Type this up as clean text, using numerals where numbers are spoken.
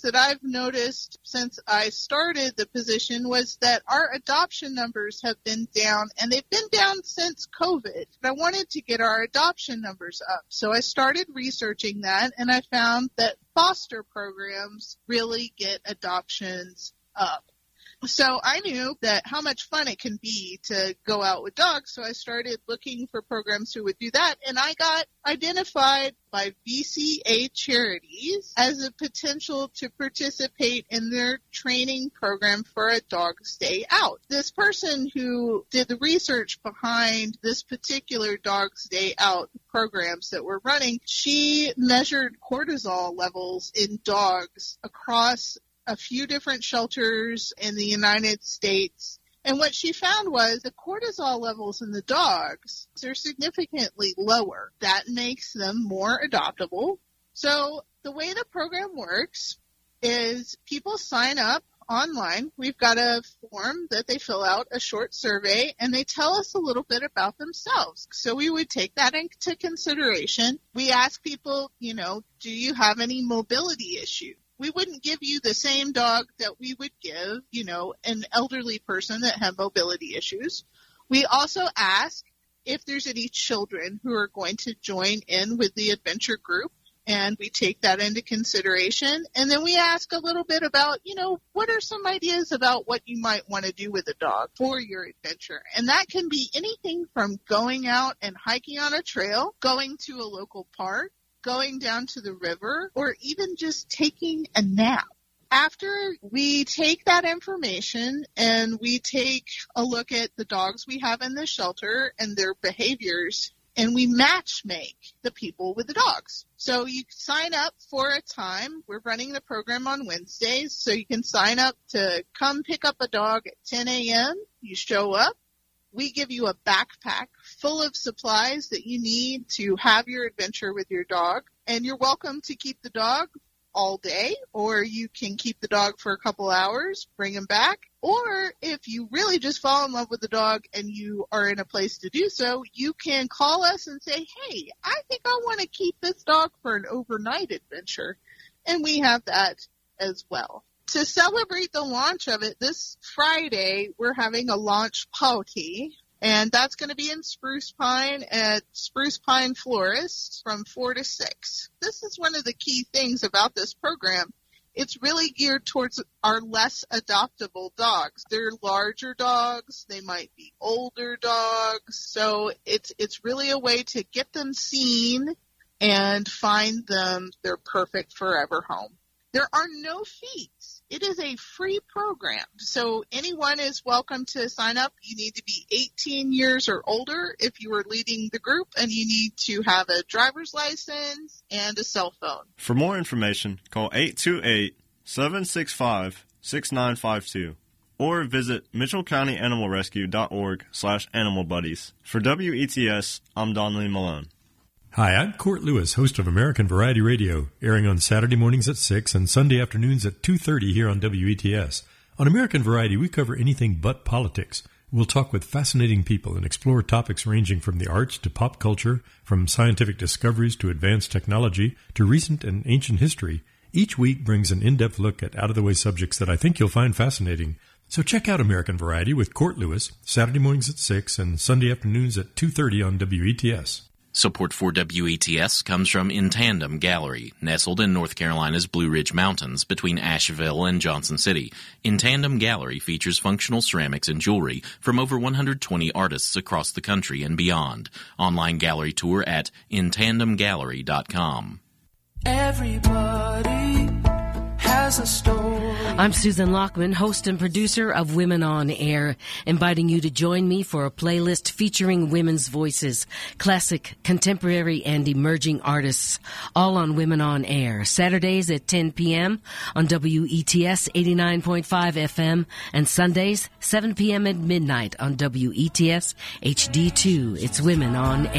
things that I've noticed since I started the position was that our adoption numbers have been down, and they've been down since COVID. I wanted to get our adoption numbers up, so I started researching that, and I found that foster programs really get adoptions up. So I knew that how much fun it can be to go out with dogs, so I started looking for programs who would do that, and I got identified by VCA Charities as a potential to participate in their training program for a dog's day out. This person who did the research behind this particular dog's day out programs that we're running, she measured cortisol levels in dogs across a few different shelters in the United States. And what she found was the cortisol levels in the dogs are significantly lower. That makes them more adoptable. So the way the program works is people sign up online. We've got a form that they fill out, a short survey, and they tell us a little bit about themselves. So we would take that into consideration. We ask people, do you have any mobility issues? We wouldn't give you the same dog that we would give, an elderly person that had mobility issues. We also ask if there's any children who are going to join in with the adventure group, and we take that into consideration. And then we ask a little bit about, what are some ideas about what you might want to do with a dog for your adventure? And that can be anything from going out and hiking on a trail, going to a local park, going down to the river, or even just taking a nap. After we take that information and we take a look at the dogs we have in the shelter and their behaviors, and we match make the people with the dogs. So you sign up for a time. We're running the program on Wednesdays, so you can sign up to come pick up a dog at 10 a.m. You show up. We give you a backpack full of supplies that you need to have your adventure with your dog. And you're welcome to keep the dog all day, or you can keep the dog for a couple hours, bring him back. Or if you really just fall in love with the dog and you are in a place to do so, you can call us and say, hey, I think I want to keep this dog for an overnight adventure. And we have that as well. To celebrate the launch of it, this Friday, we're having a launch party, and that's going to be in Spruce Pine at Spruce Pine Florist from 4 to 6. This is one of the key things about this program. It's really geared towards our less adoptable dogs. They're larger dogs. They might be older dogs. So it's really a way to get them seen and find them their perfect forever home. There are no fees. It is a free program, so anyone is welcome to sign up. You need to be 18 years or older if you are leading the group, and you need to have a driver's license and a cell phone. For more information, call 828-765-6952 or visit mitchellcountyanimalrescue.org/animalbuddies. For WETS, I'm Donnelly Malone. Hi, I'm Court Lewis, host of American Variety Radio, airing on Saturday mornings at 6 and Sunday afternoons at 2:30 here on WETS. On American Variety, we cover anything but politics. We'll talk with fascinating people and explore topics ranging from the arts to pop culture, from scientific discoveries to advanced technology to recent and ancient history. Each week brings an in-depth look at out-of-the-way subjects that I think you'll find fascinating. So check out American Variety with Court Lewis, Saturday mornings at 6 and Sunday afternoons at 2:30 on WETS. Support for WETS comes from In Tandem Gallery, nestled in North Carolina's Blue Ridge Mountains between Asheville and Johnson City. In Tandem Gallery features functional ceramics and jewelry from over 120 artists across the country and beyond. Online gallery tour at intandemgallery.com. Everybody has a story. I'm Susan Lockman, host and producer of Women on Air, inviting you to join me for a playlist featuring women's voices, classic, contemporary, and emerging artists, all on Women on Air, Saturdays at 10 p.m. on WETS 89.5 FM, and Sundays, 7 p.m. at midnight on WETS HD2. It's Women on Air.